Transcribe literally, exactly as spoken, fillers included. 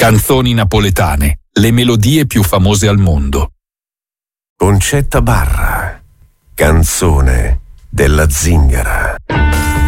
Canzoni napoletane, le melodie più famose al mondo. Concetta Barra, canzone della zingara.